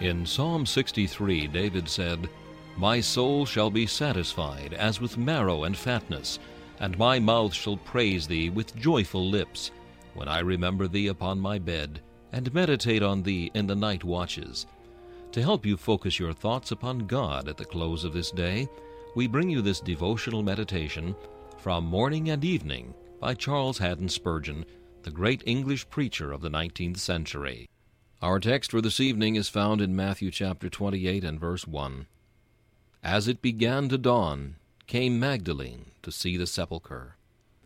In Psalm 63, David said, "My soul shall be satisfied as with marrow and fatness, and my mouth shall praise thee with joyful lips, when I remember thee upon my bed, and meditate on thee in the night watches." To help you focus your thoughts upon God at the close of this day, we bring you this devotional meditation from Morning and Evening by Charles Haddon Spurgeon, the great English preacher of the 19th century. Our text for this evening is found in Matthew chapter 28 and verse 1. As it began to dawn, came Magdalene to see the sepulchre.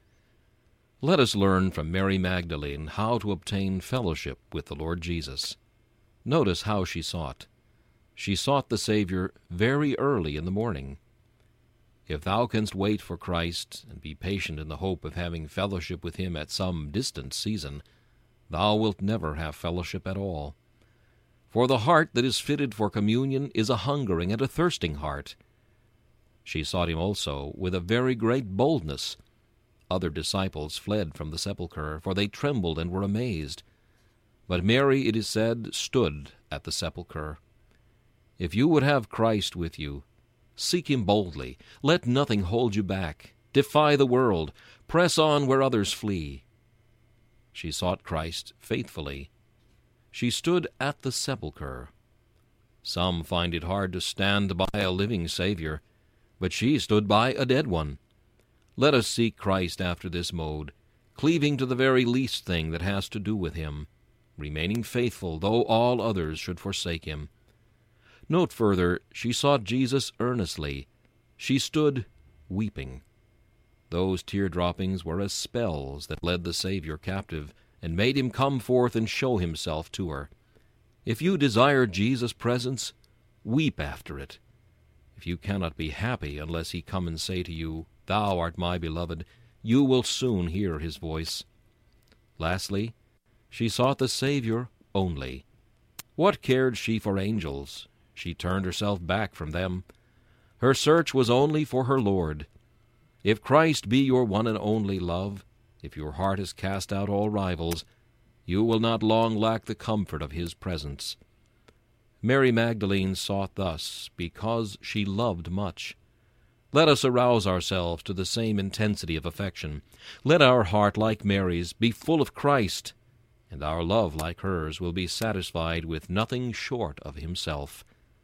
Let us learn from Mary Magdalene how to obtain fellowship with the Lord Jesus. Notice how she sought. She sought the Savior very early in the morning. If thou canst wait for Christ, and be patient in the hope of having fellowship with him at some distant season, thou wilt never have fellowship at all. For the heart that is fitted for communion is a hungering and a thirsting heart. She sought him also with a very great boldness. Other disciples fled from the sepulchre, for they trembled and were amazed. But Mary, it is said, stood at the sepulchre. If you would have Christ with you, seek him boldly. Let nothing hold you back. Defy the world. Press on where others flee. She sought Christ faithfully. She stood at the sepulchre. Some find it hard to stand by a living Savior, but she stood by a dead one. Let us seek Christ after this mode, cleaving to the very least thing that has to do with him, remaining faithful though all others should forsake him. Note further, she sought Jesus earnestly. She stood weeping. Those tear-droppings were as spells that led the Savior captive and made him come forth and show himself to her. If you desire Jesus' presence, weep after it. If you cannot be happy unless he come and say to you, "Thou art my beloved," you will soon hear his voice. Lastly, she sought the Savior only. What cared she for angels? She turned herself back from them. Her search was only for her Lord. If Christ be your one and only love, if your heart has cast out all rivals, you will not long lack the comfort of his presence. Mary Magdalene sought thus because she loved much. Let us arouse ourselves to the same intensity of affection. Let our heart, like Mary's, be full of Christ, and our love, like hers, will be satisfied with nothing short of himself.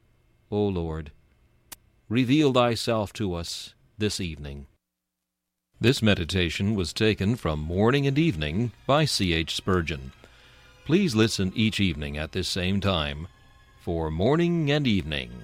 O Lord, reveal thyself to us this evening. This meditation was taken from Morning and Evening by C.H. Spurgeon. Please listen each evening at this same time for Morning and Evening.